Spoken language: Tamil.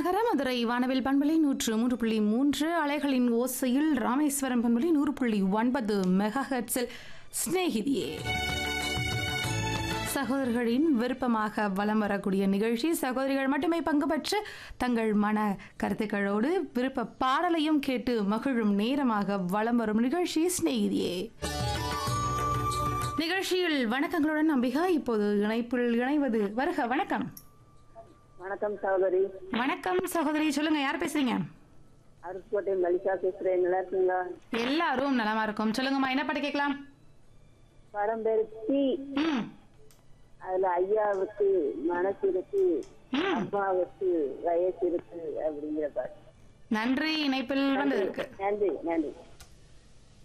மாநகர மதுரை வானவில் பண்பலை 103.3 அலைகளின் ஓசையில் ராமேஸ்வரம் பண்பலை 100.9 மெகாஹெர்ட்ஸில் சிநேகிதியே சகோதரர்களின் விருப்பமாக வலம் வரக்கூடிய நிகழ்ச்சி. சகோதரிகள் மட்டுமே பங்கு பெற்று தங்கள் மன கருத்துக்களோடு விருப்ப பாடலையும் கேட்டு மகிழும் நேரமாக வலம் வரும் நிகழ்ச்சி சிநேகிதியே. நிகழ்ச்சியில் வணக்கங்களுடன் நம்பிகா இப்போது இணைப்பில் இணைவது வருக. வணக்கம். வணக்கம் சகோதரி. வணக்கம் சகோதரி, சொல்லுங்க, யார் பேசுறீங்க? அருப்புக்கோட்டை மல்லிகா பேசுறேன். நல்லா இருக்கீங்களா? எல்லாரும் நலமா இருக்கும். சொல்லுங்கம்மா, என்ன பாட்டு கேட்கலாம்? படம் பேரு தீ. அதுல ஐயாவுக்கு மனசு இருக்கு, அம்மாவுக்கு வயசு இருக்கு அப்படிங்கிற பாட்டு. நன்றி இணைப்பில் வந்ததற்கு. நன்றி நன்றி.